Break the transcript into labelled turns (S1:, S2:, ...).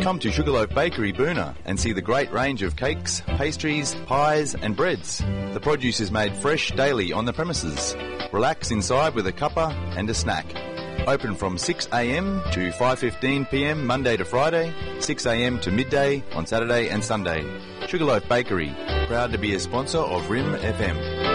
S1: Come to Sugarloaf Bakery, Boona, and see the great range of cakes, pastries, pies and breads. The produce is made fresh daily on the premises. Relax inside with a cuppa and a snack. Open from 6am to 5:15pm Monday to Friday, 6am to midday on Saturday and Sunday. Sugarloaf Bakery, proud to be a sponsor of RIM FM.